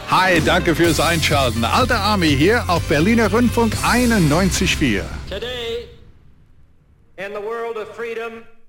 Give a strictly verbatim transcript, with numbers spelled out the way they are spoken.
Hi, danke fürs Einschalten. Alter Army hier auf Berliner Rundfunk einundneunzig Komma vier. Today, in the world of freedom